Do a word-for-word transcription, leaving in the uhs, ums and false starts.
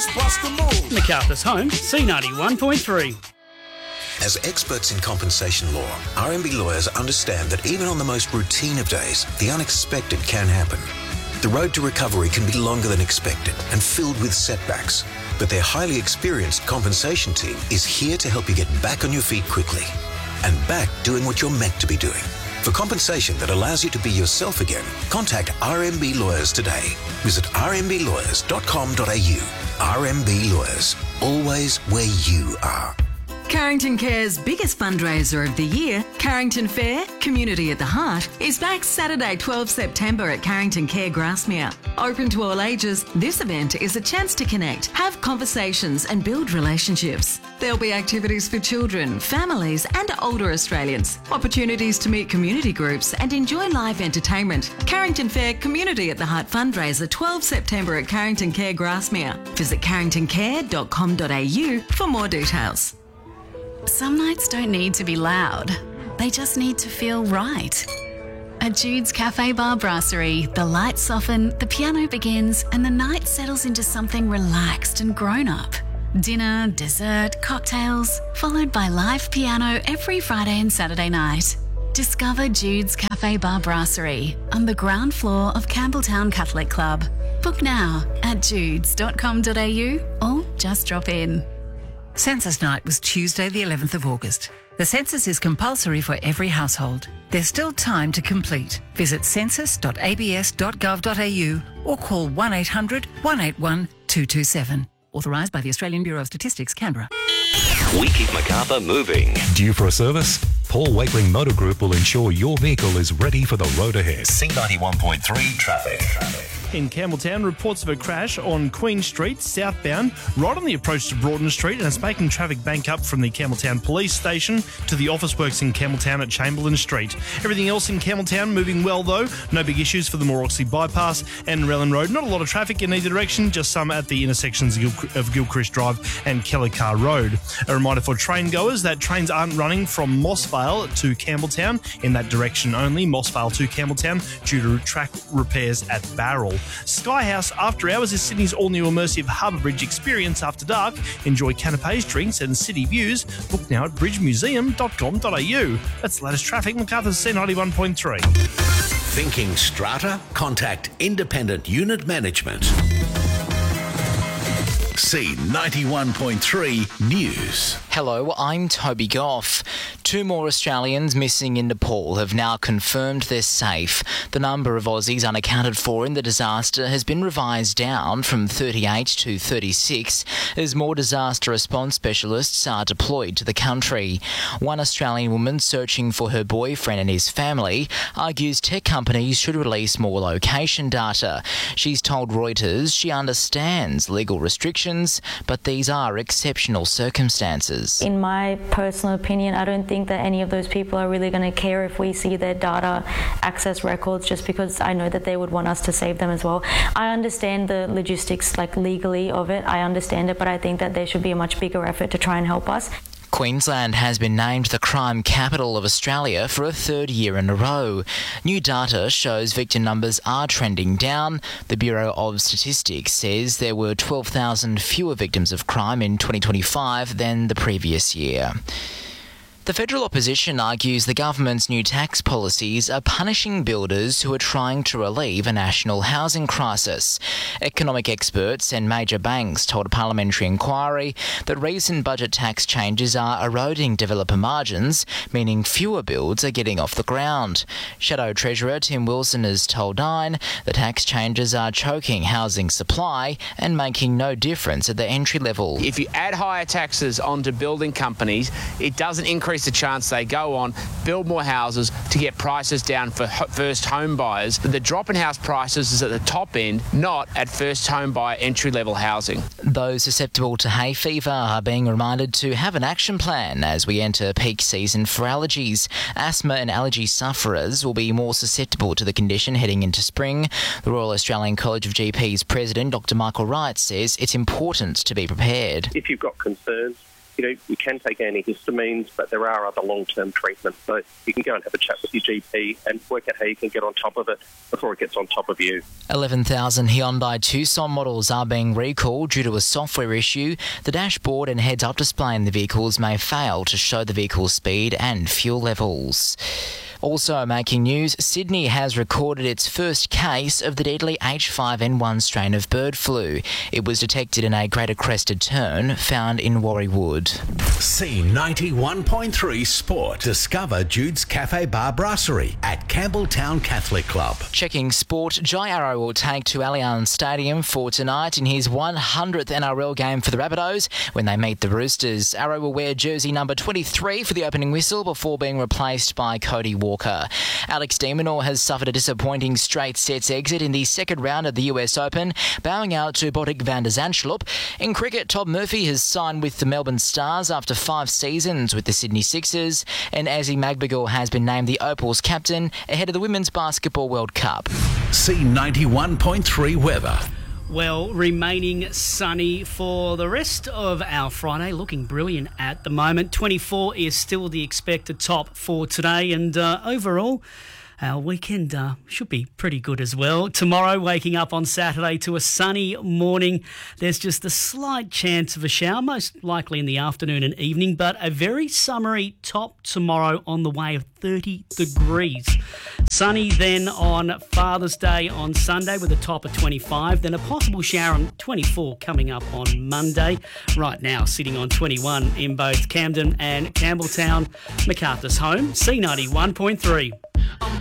What's the move? Macarthur's home, C ninety-one point three. As experts in compensation law, R M B lawyers understand that even on the most routine of days, the unexpected can happen. The road to recovery can be longer than expected and filled with setbacks, but their highly experienced compensation team is here to help you get back on your feet quickly and back doing what you're meant to be doing. For compensation that allows you to be yourself again, contact R M B Lawyers today. Visit r m b lawyers dot com dot a u. R M B Lawyers, always where you are. Carrington Care's biggest fundraiser of the year, Carrington Fair, Community at the Heart, is back Saturday twelfth September at Carrington Care Grasmere. Open to all ages, this event is a chance to connect, have conversations and build relationships. There'll be activities for children, families and older Australians, opportunities to meet community groups and enjoy live entertainment. Carrington Fair, Community at the Heart fundraiser twelfth September at Carrington Care Grasmere. Visit carrington care dot com dot a u for more details. Some nights don't need to be loud. They just need to feel right. At Jude's Cafe Bar Brasserie, the lights soften, the piano begins, and the night settles into something relaxed and grown-up. Dinner, dessert, cocktails, followed by live piano every Friday and Saturday night. Discover Jude's Cafe Bar Brasserie on the ground floor of Campbelltown Catholic Club. Book now at judes dot com dot a u or just drop in. Census night was Tuesday the eleventh of August. The census is compulsory for every household. There's still time to complete. Visit census dot a b s dot gov dot a u or call one eight hundred, one eight one, two two seven. Authorised by the Australian Bureau of Statistics, Canberra. We keep Macarthur moving. Due for a service? Paul Wakeling Motor Group will ensure your vehicle is ready for the road ahead. C ninety-one point three traffic. traffic. In Campbelltown, reports of a crash on Queen Street, southbound, right on the approach to Broughton Street, and it's making traffic bank up from the Campbelltown Police Station to the office works in Campbelltown at Chamberlain Street. Everything else in Campbelltown moving well, though. No big issues for the Mooroxy Bypass and Rellan Road. Not a lot of traffic in either direction, just some at the intersections of, Gil- of Gilchrist Drive and Kellycar Road. A reminder for train goers that trains aren't running from Mossvale to Campbelltown in that direction only. Mossvale to Campbelltown due to track repairs at Barrel. Skyhouse After Hours is Sydney's all-new immersive Harbour Bridge experience after dark. Enjoy canapes, drinks and city views. Book now at bridge museum dot com dot a u. That's the latest traffic. Macarthur's C ninety-one point three. Thinking strata? Contact Independent Unit Management. C ninety-one point three News. Hello, I'm Toby Goff. Two more Australians missing in Nepal have now confirmed they're safe. The number of Aussies unaccounted for in the disaster has been revised down from thirty-eight to thirty-six as more disaster response specialists are deployed to the country. One Australian woman searching for her boyfriend and his family argues tech companies should release more location data. She's told Reuters she understands legal restrictions, but these are exceptional circumstances. In my personal opinion, I don't think that any of those people are really going to care if we see their data access records, just because I know that they would want us to save them as well. I understand the logistics, like legally, of it. I understand it, but I think that there should be a much bigger effort to try and help us. Queensland has been named the crime capital of Australia for a third year in a row. New data shows victim numbers are trending down. The Bureau of Statistics says there were twelve thousand fewer victims of crime in twenty twenty-five than the previous year. The federal opposition argues the government's new tax policies are punishing builders who are trying to relieve a national housing crisis. Economic experts and major banks told a parliamentary inquiry that recent budget tax changes are eroding developer margins, meaning fewer builds are getting off the ground. Shadow Treasurer Tim Wilson has told Nine the tax changes are choking housing supply and making no difference at the entry level. If you add higher taxes onto building companies, it doesn't increase the chance they go on, build more houses to get prices down for first home buyers. The drop in house prices is at the top end, not at first home buyer entry-level housing. Those susceptible to hay fever are being reminded to have an action plan as we enter peak season for allergies. Asthma and allergy sufferers will be more susceptible to the condition heading into spring. The Royal Australian College of G Ps President Doctor Michael Wright says it's important to be prepared. If you've got concerns, you know, you can take antihistamines, but there are other long-term treatments. So you can go and have a chat with your G P and work out how you can get on top of it before it gets on top of you. eleven thousand Hyundai Tucson models are being recalled due to a software issue. The dashboard and heads-up display in the vehicles may fail to show the vehicle's speed and fuel levels. Also making news, Sydney has recorded its first case of the deadly H five N one strain of bird flu. It was detected in a Greater Crested Tern found in Warriewood. C ninety-one point three Sport. Discover Jude's Cafe Bar Brasserie at Campbelltown Catholic Club. Checking sport, Jai Arrow will take to Allianz Stadium for tonight in his one hundredth N R L game for the Rabbitohs when they meet the Roosters. Arrow will wear jersey number twenty-three for the opening whistle before being replaced by Cody Walker. Walker. Alex de Minaur has suffered a disappointing straight sets exit in the second round of the U S Open, bowing out to Botic van der Zandschulp. In cricket, Todd Murphy has signed with the Melbourne Stars after five seasons with the Sydney Sixers, and Azzy Magbigal has been named the Opals captain ahead of the Women's Basketball World Cup. C ninety-one point three weather. Well, remaining sunny for the rest of our Friday, looking brilliant at the moment. twenty-four is still the expected top for today, and uh, overall, our weekend uh, should be pretty good as well. Tomorrow, waking up on Saturday to a sunny morning. There's just a slight chance of a shower, most likely in the afternoon and evening, but a very summery top tomorrow on the way of thirty degrees. Sunny then on Father's Day on Sunday with a top of twenty-five, then a possible shower on twenty-four coming up on Monday. Right now, sitting on twenty-one in both Camden and Campbelltown, MacArthur's home, C ninety-one point three.